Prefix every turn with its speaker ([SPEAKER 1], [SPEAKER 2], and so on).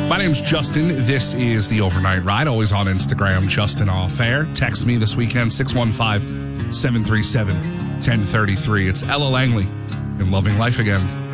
[SPEAKER 1] My name's Justin. This is the Overnight Ride, always on Instagram, Justin Off Air. Text me this weekend, 615-737-1033. It's Ella Langley in Loving Life Again.